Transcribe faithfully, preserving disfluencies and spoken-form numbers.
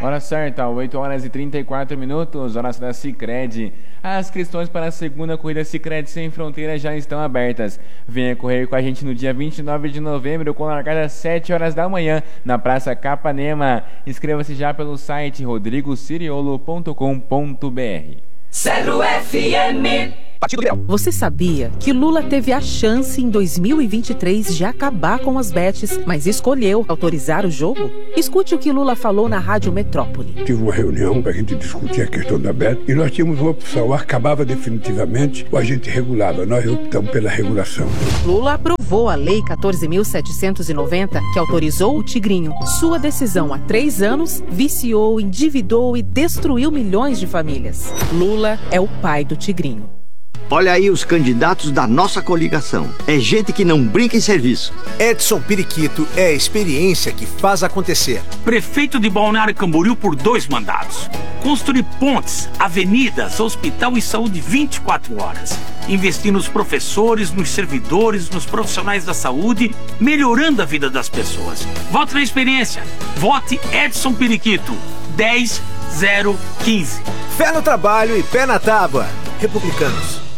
Hora certa, oito horas e trinta e quatro minutos, hora da Sicredi. As inscrições para a segunda corrida Sicredi Sem Fronteiras já estão abertas. Venha correr com a gente no dia vinte e nove de novembro, com largada às sete horas da manhã, na Praça Capanema. Inscreva-se já pelo site rodrigo ciriolo ponto com ponto br. Zero F M. Você sabia que Lula teve a chance em dois mil e vinte e três de acabar com as bets, mas escolheu autorizar o jogo? Escute o que Lula falou na Rádio Metrópole. Tive uma reunião para a gente discutir a questão da bet e nós tínhamos uma opção: ou acabava definitivamente ou a gente regulava. Nós optamos pela regulação. Lula aprovou a Lei quatorze mil setecentos e noventa, que autorizou o Tigrinho. Sua decisão há três anos viciou, endividou e destruiu milhões de famílias. Lula é o pai do Tigrinho. Olha aí os candidatos da nossa coligação. É gente que não brinca em serviço. Edson Periquito é a experiência que faz acontecer. Prefeito de Balneário Camboriú por dois mandatos. Construir pontes, avenidas, hospital e saúde vinte e quatro horas. Investir nos professores, nos servidores, nos profissionais da saúde, melhorando a vida das pessoas. Vote na experiência. Vote Edson Periquito. dez zero quinze. Fé no trabalho e pé na tábua. Republicanos.